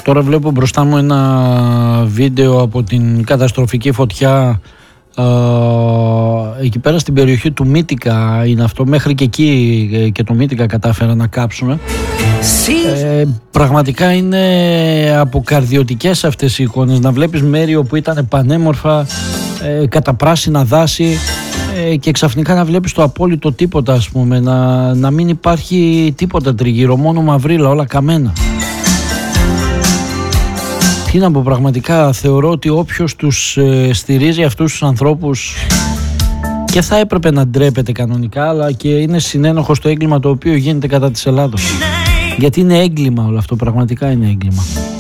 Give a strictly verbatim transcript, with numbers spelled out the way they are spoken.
Τώρα βλέπω μπροστά μου ένα βίντεο από την καταστροφική φωτιά ε, εκεί πέρα στην περιοχή του Μύτικα είναι αυτό, μέχρι και εκεί και το Μύτικα κατάφεραν να κάψουν. Ε, πραγματικά είναι αποκαρδιωτικές αυτές οι εικόνες, να βλέπεις μέρη όπου ήταν πανέμορφα, ε, καταπράσινα δάση, ε, και ξαφνικά να βλέπεις το απόλυτο τίποτα, ας πούμε, να, να μην υπάρχει τίποτα τριγύρω, μόνο μαυρίλα, όλα καμένα. Τι να πω, πραγματικά θεωρώ ότι όποιος τους ε, στηρίζει αυτούς τους ανθρώπους και θα έπρεπε να ντρέπεται κανονικά, αλλά και είναι συνένοχο στο έγκλημα το οποίο γίνεται κατά της Ελλάδος. Γιατί είναι έγκλημα όλο αυτό, πραγματικά είναι έγκλημα.